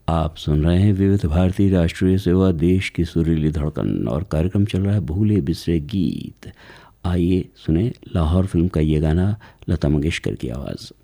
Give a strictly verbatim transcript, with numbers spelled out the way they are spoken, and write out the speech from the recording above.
आप सुन रहे हैं विविध भारती राष्ट्रीय सेवा, देश की सुरीली धड़कन, और कार्यक्रम चल रहा है भूले बिसरे गीत। आइए सुने लाहौर फिल्म का ये गाना, लता मंगेशकर की आवाज़।